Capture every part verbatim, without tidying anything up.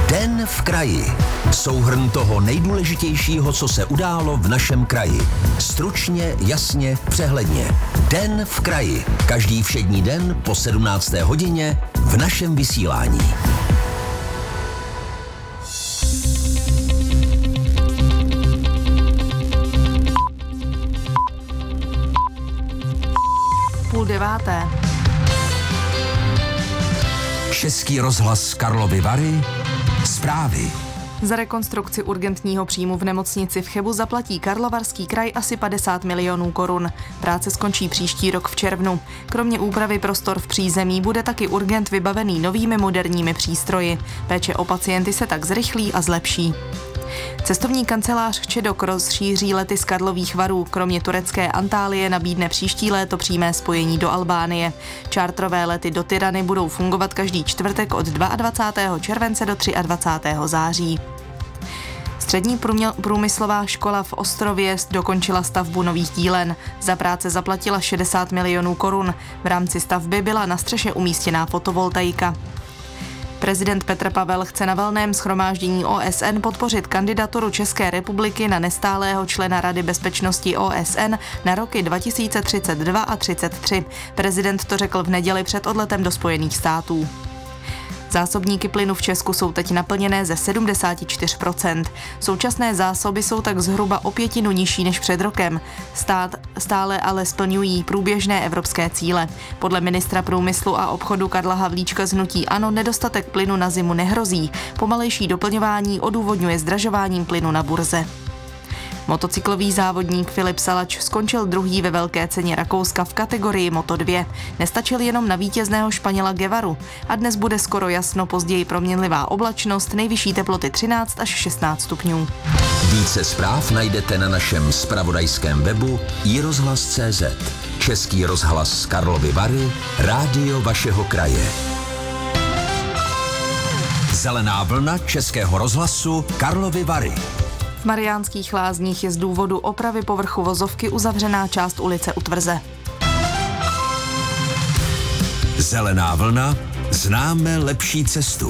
Den v kraji. Souhrn toho nejdůležitějšího, co se událo v našem kraji. Stručně, jasně, přehledně. Den v kraji. Každý všední den po sedmnácté hodině v našem vysílání. Půl deváté. Český rozhlas Karlovy Vary. Zprávy. Za rekonstrukci urgentního příjmu v nemocnici v Chebu zaplatí Karlovarský kraj asi padesát milionů korun. Práce skončí příští rok v červnu. Kromě úpravy prostor v přízemí bude taky urgent vybavený novými moderními přístroji. Péče o pacienty se tak zrychlí a zlepší. Cestovní kancelář Čedok rozšíří lety z Karlových Varů. Kromě turecké Antálie nabídne příští léto přímé spojení do Albánie. Čártrové lety do Tirany budou fungovat každý čtvrtek od dvacátého druhého července do dvacátého třetího září. Střední průmyslová škola v Ostrově dokončila stavbu nových dílen. Za práce zaplatila šedesát milionů korun. V rámci stavby byla na střeše umístěná fotovoltaika. Prezident Petr Pavel chce na valném shromáždění O S N podpořit kandidaturu České republiky na nestálého člena Rady bezpečnosti O S N na roky dva tisíce třicet dva a třicet tři. Prezident to řekl v neděli před odletem do Spojených států. Zásobníky plynu v Česku jsou teď naplněné ze sedmdesát čtyři procent. Současné zásoby jsou tak zhruba o pětinu nižší než před rokem. Stát stále ale splňují průběžné evropské cíle. Podle ministra průmyslu a obchodu Karla Havlíčka z hnutí ANO nedostatek plynu na zimu nehrozí. Pomalejší doplňování odůvodňuje zdražováním plynu na burze. Motocyklový závodník Filip Salač skončil druhý ve velké ceně Rakouska v kategorii Moto dva. Nestačil jenom na vítězného Španěla Guevaru a dnes bude skoro jasno, později proměnlivá oblačnost, nejvyšší teploty třináct až šestnáct stupňů. Více zpráv najdete na našem zpravodajském webu i rozhlas tečka cé zet. Český rozhlas Karlovy Vary, rádio vašeho kraje. Zelená vlna Českého rozhlasu Karlovy Vary. V Mariánských Lázních je z důvodu opravy povrchu vozovky uzavřená část ulice u Tvrze. Zelená vlna, známe lepší cestu.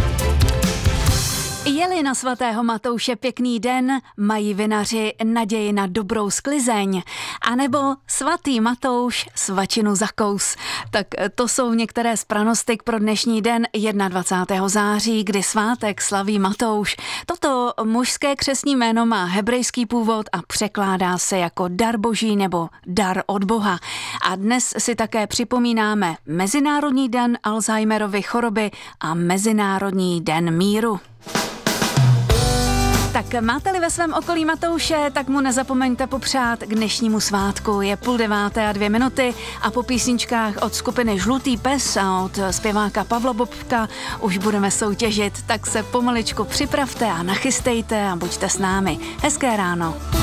Je-li na svatého Matouše pěkný den, mají vinaři naději na dobrou sklizeň. A nebo svatý Matouš svačinu za kous. Tak to jsou některé z pranostik pro dnešní den dvacátého prvního září, kdy svátek slaví Matouš. Toto mužské křestní jméno má hebrejský původ a překládá se jako dar boží nebo dar od Boha. A dnes si také připomínáme Mezinárodní den Alzheimerovy choroby a Mezinárodní den míru. Tak máte-li ve svém okolí Matouše, tak mu nezapomeňte popřát k dnešnímu svátku. Je půl deváté a dvě minuty a po písničkách od skupiny Žlutý pes a od zpěváka Pavla Bobka už budeme soutěžit, tak se pomaličku připravte a nachystejte a buďte s námi. Hezké ráno.